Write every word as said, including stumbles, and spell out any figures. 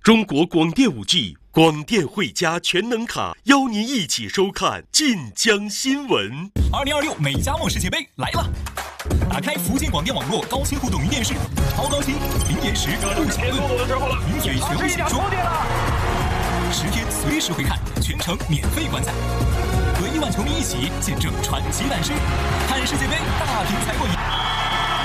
中国广电五 G 广电汇加全能卡，邀您一起收看晋江新闻。 二零二六美加墨世界杯来了！打开福建广电网络高清互动云电视，超高清、零延时、不抢论，零嘴全部解说，十天随时回看，全程免费观赛，和亿万球迷一起见证传奇诞生，看世界杯大屏才过瘾。